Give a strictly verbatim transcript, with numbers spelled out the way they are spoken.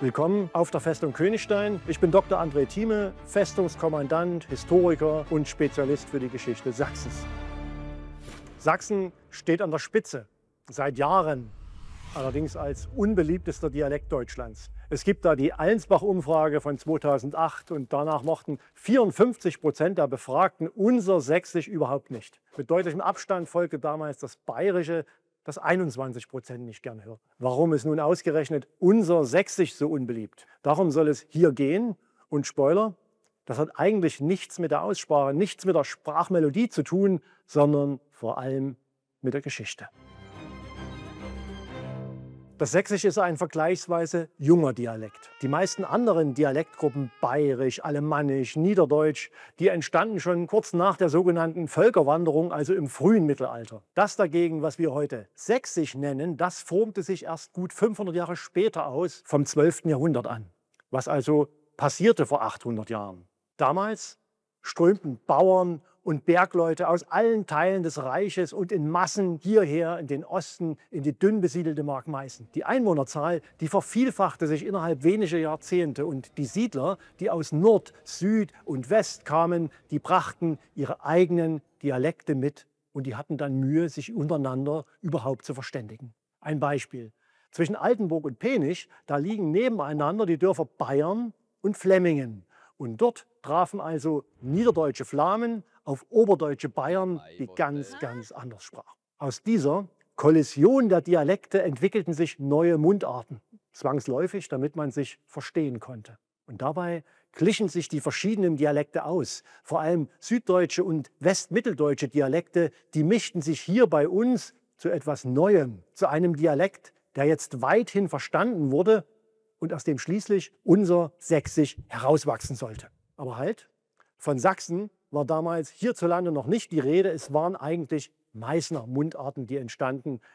Willkommen auf der Festung Königstein. Ich bin Doktor André Thieme, Festungskommandant, Historiker und Spezialist für die Geschichte Sachsens. Sachsen steht an der Spitze, seit Jahren, allerdings als unbeliebtester Dialekt Deutschlands. Es gibt da die Allensbach-Umfrage von zweitausendacht und danach mochten vierundfünfzig Prozent der Befragten unser Sächsisch überhaupt nicht. Mit deutlichem Abstand folgte damals das Bayerische, das einundzwanzig Prozent nicht gern hört. Warum ist nun ausgerechnet unser Sächsisch so unbeliebt? Darum soll es hier gehen. Und Spoiler, das hat eigentlich nichts mit der Aussprache, nichts mit der Sprachmelodie zu tun, sondern vor allem mit der Geschichte. Das Sächsische ist ein vergleichsweise junger Dialekt. Die meisten anderen Dialektgruppen, Bayerisch, Alemannisch, Niederdeutsch, die entstanden schon kurz nach der sogenannten Völkerwanderung, also im frühen Mittelalter. Das dagegen, was wir heute Sächsisch nennen, das formte sich erst gut fünfhundert Jahre später aus, vom zwölften Jahrhundert an. Was also passierte vor achthundert Jahren? Damals strömten Bauern und Bergleute aus allen Teilen des Reiches und in Massen hierher in den Osten, in die dünn besiedelte Mark Meißen. Die Einwohnerzahl, die vervielfachte sich innerhalb weniger Jahrzehnte und die Siedler, die aus Nord, Süd und West kamen, die brachten ihre eigenen Dialekte mit und die hatten dann Mühe, sich untereinander überhaupt zu verständigen. Ein Beispiel. Zwischen Altenburg und Penich, da liegen nebeneinander die Dörfer Bayern und Flemmingen. Und dort trafen also niederdeutsche Flamen auf oberdeutsche Bayern, die ganz, ganz anders sprachen. Aus dieser Kollision der Dialekte entwickelten sich neue Mundarten, zwangsläufig, damit man sich verstehen konnte. Und dabei glichen sich die verschiedenen Dialekte aus. Vor allem süddeutsche und westmitteldeutsche Dialekte, die mischten sich hier bei uns zu etwas Neuem, zu einem Dialekt, der jetzt weithin verstanden wurde und aus dem schließlich unser Sächsisch herauswachsen sollte. Aber halt, von Sachsen war damals hierzulande noch nicht die Rede. Es waren eigentlich Meißner Mundarten, die entstanden,